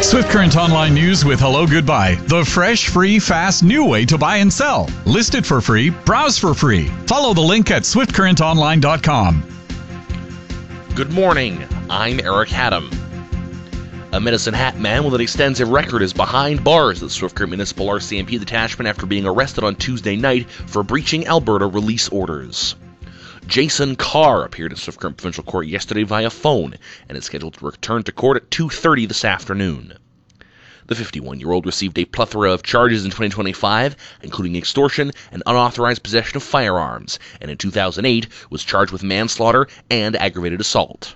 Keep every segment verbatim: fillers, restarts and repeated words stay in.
Swift Current Online News with Hello Goodbye, the fresh, free, fast, new way to buy and sell. List it for free, browse for free. Follow the link at swift current online dot com. Good morning, I'm Eric Haddam. A Medicine Hat man with an extensive record is behind bars at Swift Current Municipal R C M P detachment after being arrested on Tuesday night for breaching Alberta release orders. Jason Carr appeared at Swift Current Provincial Court yesterday via phone and is scheduled to return to court at two thirty this afternoon. The fifty-one-year-old received a plethora of charges in twenty twenty-five, including extortion and unauthorized possession of firearms, and in two thousand eight was charged with manslaughter and aggravated assault.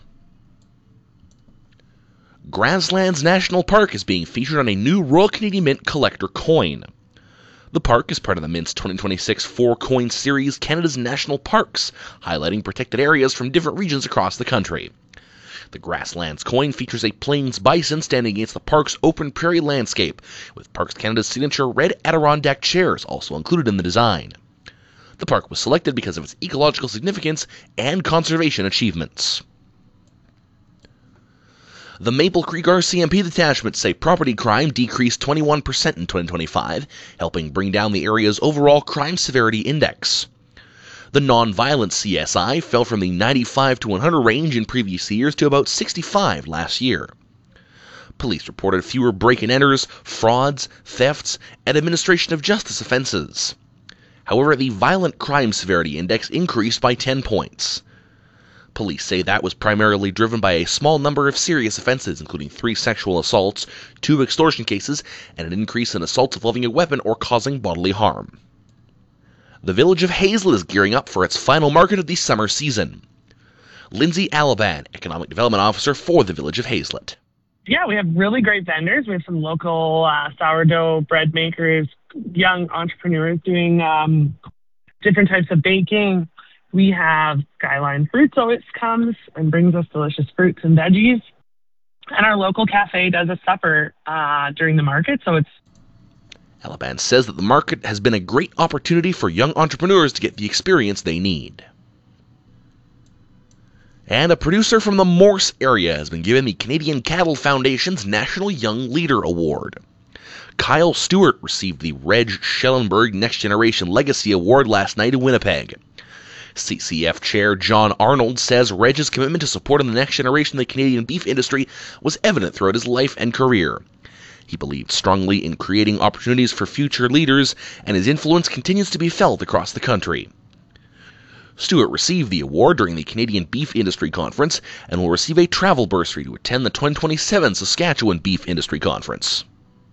Grasslands National Park is being featured on a new Royal Canadian Mint collector coin. The park is part of the Mint's twenty twenty-six four-coin series, Canada's National Parks, highlighting protected areas from different regions across the country. The Grasslands coin features a Plains bison standing against the park's open prairie landscape, with Parks Canada's signature red Adirondack chairs also included in the design. The park was selected because of its ecological significance and conservation achievements. The Maple Creek R C M P detachment say property crime decreased twenty-one percent in twenty twenty-five, helping bring down the area's overall crime severity index. The nonviolent C S I fell from the ninety-five to one hundred range in previous years to about sixty-five last year. Police reported fewer break-and-enters, frauds, thefts, and administration of justice offenses. However, the violent crime severity index increased by ten points. Police say that was primarily driven by a small number of serious offenses, including three sexual assaults, two extortion cases, and an increase in assaults involving a weapon or causing bodily harm. The village of Hazelett is gearing up for its final market of the summer season. Lindsay Alaban, Economic Development Officer for the village of Hazelett. Yeah, we have really great vendors. We have some local uh, sourdough bread makers, young entrepreneurs doing um, different types of baking. We have Skyline Fruits always comes and brings us delicious fruits and veggies. And our local cafe does a supper uh, during the market, so it's Alaban says that the market has been a great opportunity for young entrepreneurs to get the experience they need. And a producer from the Morse area has been given the Canadian Cattle Foundation's National Young Leader Award. Kyle Stewart received the Reg Schellenberg Next Generation Legacy Award last night in Winnipeg. C C F Chair John Arnold says Reg's commitment to supporting the next generation of the Canadian beef industry was evident throughout his life and career. He believed strongly in creating opportunities for future leaders, and his influence continues to be felt across the country. Stewart received the award during the Canadian Beef Industry Conference and will receive a travel bursary to attend the twenty twenty-seven Saskatchewan Beef Industry Conference.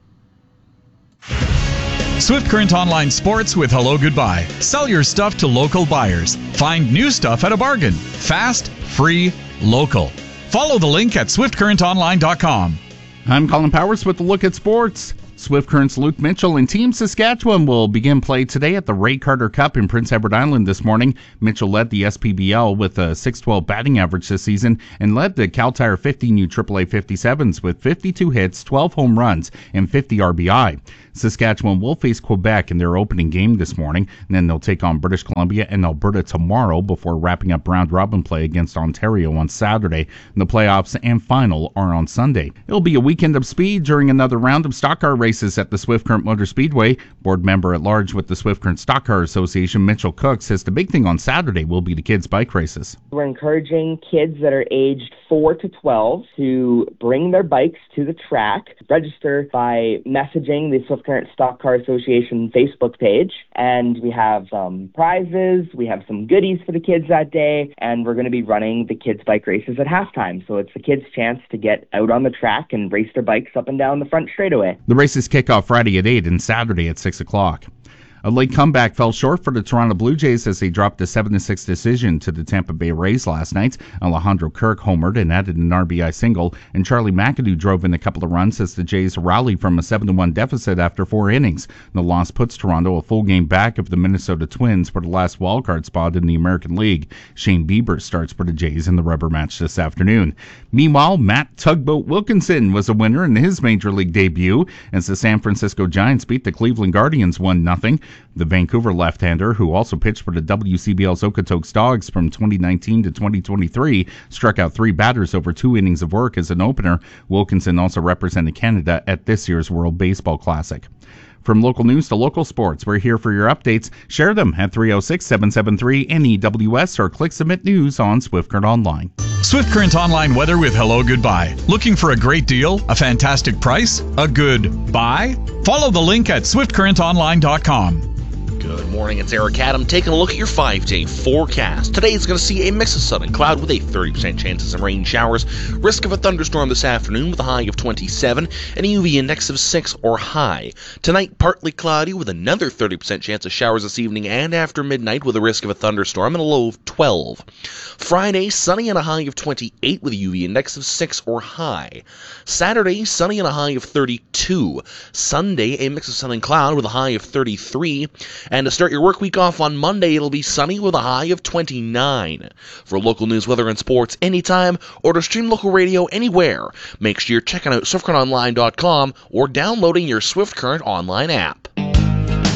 Swift Current Online Sports with Hello Goodbye. Sell your stuff to local buyers. Find new stuff at a bargain. Fast, free, local. Follow the link at swift current online dot com. I'm Colin Powers with a look at sports. Swift Current's Luke Mitchell and Team Saskatchewan will begin play today at the Ray Carter Cup in Prince Edward Island this morning. Mitchell led the S P B L with a six twelve batting average this season and led the Cal Tire fifteen U triple A fifty-sevens with fifty-two hits, twelve home runs, and fifty R B I. Saskatchewan will face Quebec in their opening game this morning, and then they'll take on British Columbia and Alberta tomorrow before wrapping up round-robin play against Ontario on Saturday. The playoffs and final are on Sunday. It'll be a weekend of speed during another round of stock car races at the Swift Current Motor Speedway. Board member at large with the Swift Current Stock Car Association, Mitchell Cook, says the big thing on Saturday will be the kids' bike races. We're encouraging kids that are aged four to twelve to bring their bikes to the track, register by messaging the Swift Current Stock Car Association Facebook page, and we have some prizes, we have some goodies for the kids that day, and we're going to be running the kids' bike races at halftime, so it's the kids' chance to get out on the track and race their bikes up and down the front straightaway. The races kick off Friday at eight and Saturday at six o'clock. A late comeback fell short for the Toronto Blue Jays as they dropped a seven to six decision to the Tampa Bay Rays last night. Alejandro Kirk homered and added an R B I single, and Charlie McAdoo drove in a couple of runs as the Jays rallied from a seven to one deficit after four innings. The loss puts Toronto a full game back of the Minnesota Twins for the last wildcard spot in the American League. Shane Bieber starts for the Jays in the rubber match this afternoon. Meanwhile, Matt Tugboat Wilkinson was a winner in his Major League debut as the San Francisco Giants beat the Cleveland Guardians one nothing. The Vancouver left-hander, who also pitched for the W C B L's Okotoks Dogs from twenty nineteen to twenty twenty-three, struck out three batters over two innings of work as an opener. Wilkinson also represented Canada at this year's World Baseball Classic. From local news to local sports, we're here for your updates. Share them at three oh six, seven seven three, N E W S or click Submit News on Swift Current Online. Swift Current Online weather with Hello Goodbye. Looking for a great deal, a fantastic price, a good buy? Follow the link at swift current online dot com. Good morning, it's Eric Adam taking a look at your five-day forecast. Today is going to see a mix of sun and cloud with a thirty percent chance of some rain showers, risk of a thunderstorm this afternoon with a high of twenty-seven and a U V index of six or high. Tonight, partly cloudy with another thirty percent chance of showers this evening and after midnight with a risk of a thunderstorm and a low of twelve. Friday, sunny and a high of twenty-eight with a U V index of six or high. Saturday, sunny and a high of thirty-two. Sunday, a mix of sun and cloud with a high of thirty-three. And to start your work week off on Monday, it'll be sunny with a high of twenty-nine. For local news, weather, and sports anytime, or to stream local radio anywhere, make sure you're checking out swift current online dot com or downloading your Swift Current online app.